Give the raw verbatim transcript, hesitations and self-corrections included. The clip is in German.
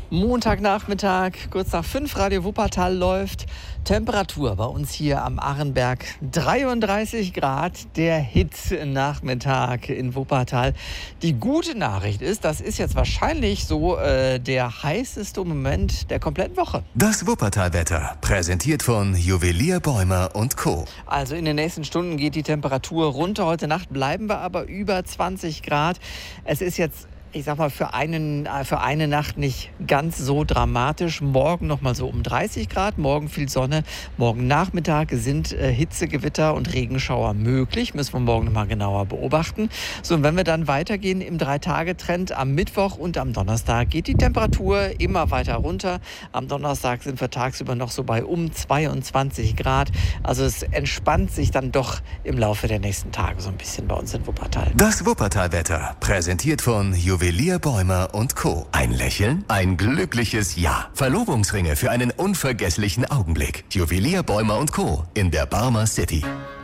Montagnachmittag, kurz nach fünf, Radio Wuppertal läuft. Temperatur bei uns hier am Arenberg dreiunddreißig Grad, der Hitzenachmittag in Wuppertal. Die gute Nachricht ist, das ist jetzt wahrscheinlich so äh, der heißeste Moment der kompletten Woche. Das Wuppertal-Wetter, präsentiert von Juwelier Bäumer und Co. Also in den nächsten Stunden geht die Temperatur runter. Heute Nacht bleiben wir aber über zwanzig Grad. Es ist jetzt, ich sag mal, für, einen, für eine Nacht nicht ganz so dramatisch. Morgen noch mal so um dreißig Grad, morgen viel Sonne. Morgen Nachmittag sind äh, Hitzegewitter und Regenschauer möglich. Müssen wir morgen noch mal genauer beobachten. So, und wenn wir dann weitergehen im Drei-Tage-Trend, am Mittwoch und am Donnerstag geht die Temperatur immer weiter runter. Am Donnerstag sind wir tagsüber noch so bei um zweiundzwanzig Grad. Also es entspannt sich dann doch im Laufe der nächsten Tage so ein bisschen bei uns in Wuppertal. Das Wuppertal-Wetter, präsentiert von Juwelier Bäumer und Co. Ein Lächeln, ein glückliches Ja. Verlobungsringe für einen unvergesslichen Augenblick. Juwelier Bäumer und Co. in der Barmer City.